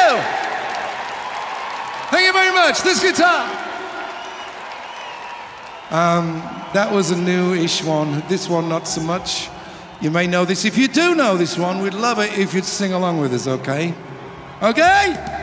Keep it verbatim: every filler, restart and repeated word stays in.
you. Thank you very much. This guitar. Um, that was a new-ish one. This one, not so much. You may know this. If you do know this one, we'd love it if you'd sing along with us, okay? Okay?